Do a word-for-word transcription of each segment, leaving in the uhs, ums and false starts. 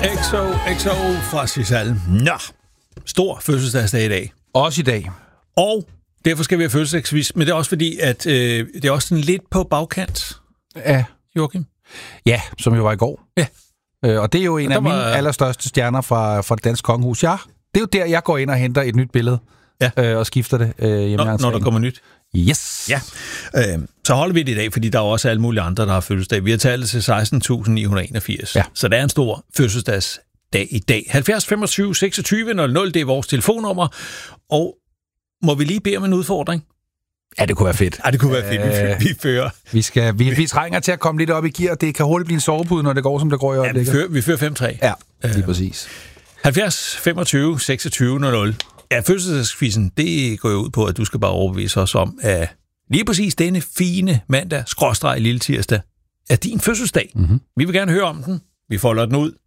X O X O fra Sisal. Nå, stor fødselsdagsdag i dag. Også i dag. Og derfor skal vi have fødselsdagsvis, men det er også fordi, at øh, det er også sådan lidt på bagkant. Ja. Joachim? Ja, som jo var i går. Ja. Øh, og det er jo en og af var... mine allerstørste stjerner fra, fra det danske kongehus. Ja, det er jo der, jeg går ind og henter et nyt billede. Ja. Øh, og skifter det øh, hjemme. Når, når der kommer nyt? Yes. Ja. Øh, så holder vi det i dag, fordi der er også alle mulige andre, der har fødselsdag. Vi har talt til seksten tusind ni hundrede enogfirs. Ja. Så der er en stor fødselsdagsdag i dag. halvfjerds femogtyve seksogtyve nul nul, det er vores telefonnummer. Og må vi lige bede om en udfordring? Ja, det kunne være fedt. Ja, det kunne være fedt. Vi, vi fører. Vi, skal, vi, vi trænger til at komme lidt op i gear. Det kan hurtigt blive en sovepude, når det går, som det går i øjeblikket. Ja, vi fører, vi fører fem tre. Ja, lige øh, præcis. halvfjerds femogtyve seksogtyve nul nul. Ja, fødselsdagsquizzen, det går jo ud på, at du skal bare overbevise os om, at lige præcis denne fine mandag, skråstreg lille tirsdag, er din fødselsdag. Mm-hmm. Vi vil gerne høre om den. Vi folder den ud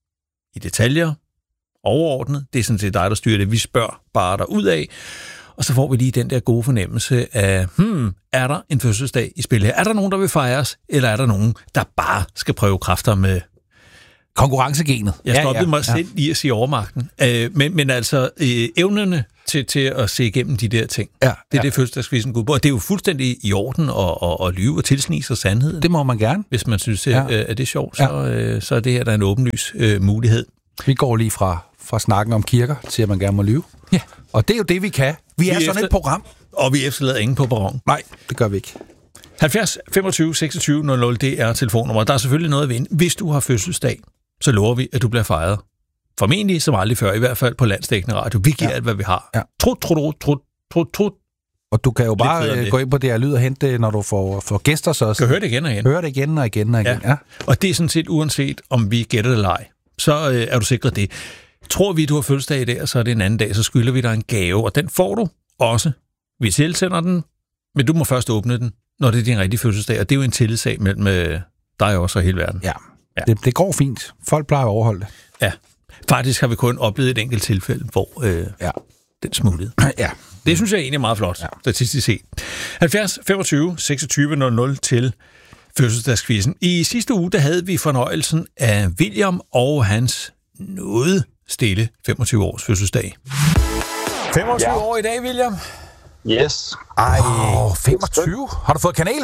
i detaljer, overordnet. Det er sådan set dig, der styrer det. Vi spørger bare derud af. Og så får vi lige den der gode fornemmelse af, hmm, er der en fødselsdag i spil her? Er der nogen, der vil fejres, eller er der nogen, der bare skal prøve kræfter med konkurrencegenet? Jeg stoppede ja, ja, mig selv ja. i at sige overmagten. Øh, men, men altså, øh, evnerne til, til at se igennem de der ting, ja, det er ja. det, fødselsdagsquizzen går på. Og det er jo fuldstændig i orden at, at, at lyve og tilsnige sig sandheden. Det må man gerne. Hvis man synes, ja. øh, at det er sjovt, så, ja. øh, så er det her der er en åbenlys øh, mulighed. Vi går lige fra, fra snakken om kirker til, at man gerne må lyve. Ja. Og det er jo det, vi kan. Vi, vi er sådan efter... et program. Og vi efterlader ingen på perron. Nej, det gør vi ikke. halvfjerds femogtyve seksogtyve nul nul, det er telefonnummer. Der er selvfølgelig noget at vinde. Hvis du har fødselsdag, så lover vi, at du bliver fejret. Formentlig som aldrig før, i hvert fald på landsdækkende radio. Vi giver ja. alt, hvad vi har. Ja. Trut, trut, trut, trut, trut. Og du kan jo bare gå ind på det her lyd og hente det, når du får, får gæster. Så du kan høre det igen og igen. Høre det igen og igen og igen, ja. ja. Og det er sådan set uanset, om vi gætter det eller ej. Så øh, er du sikret det. Tror vi, du har fødselsdag i dag, og så er det en anden dag, så skylder vi dig en gave. Og den får du også. Vi tilsender den, men du må først åbne den, når det er din rigtige fødselsdag. Og det er jo en tillidssag mellem øh, dig også og hele verden. Ja. Ja. Det, det går fint. Folk plejer at overholde det. Ja. Faktisk har vi kun oplevet et enkelt tilfælde, hvor øh, ja. den smuttede. Ja. Det synes jeg egentlig er meget flot, ja. statistisk set. halvfjerds femogtyve seksogtyve nul nul til fødselsdagsquizzen. I sidste uge, der havde vi fornøjelsen af William og hans noget stille femogtyve års fødselsdag. femogtyve ja. år i dag, William? Yes. Ej, oh, femogtyve? Har du fået kanal?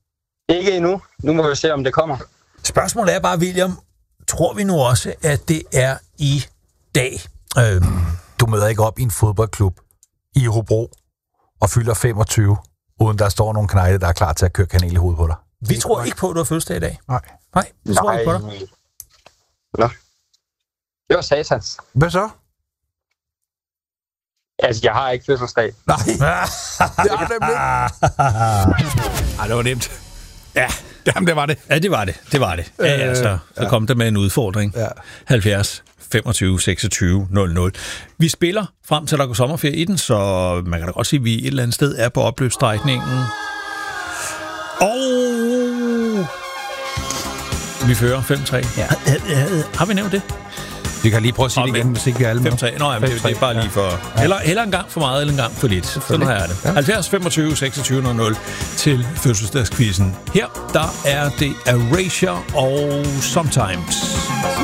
Ikke endnu. Nu må vi se, om det kommer. Spørgsmålet er bare, William, tror vi nu også, at det er i dag? Øhm. Du møder ikke op i en fodboldklub i Hobro og fylder femogtyve, uden der står nogle knejde, der er klar til at køre kanal i hovedet på dig. Vi tror ikke på, at du har fødselsdag i dag. Nej. Nej, vi tror ikke på dig. Nå. Det var satans. Hvad så? Altså, jeg har ikke fødselsdag. Nej. Det er nemlig. Ej, det var nemt. Ja. Jamen, det var det. Ja, det var det. Det var det. Ja, ja, så, så kom der med en udfordring. Ja. halvfjerds femogtyve seksogtyve nul nul. Vi spiller frem til, der går sommerferie i den, så man kan da godt sige, at vi et eller andet sted er på opløbsstrækningen. Og vi fører fem tre. Ja. Har vi nævnt det? Vi kan lige prøve at sige det igen, hvis ikke vi er alle med. fem tre. Nå, jamen, det, det er bare lige for... Ja. Eller, eller en gang for meget, eller en gang for lidt. Sådan her er det. Ja. halvfjerds femogtyve seksogtyve nul nul til fødselsdagsquizzen. Her, der er det Erasure og Sometimes.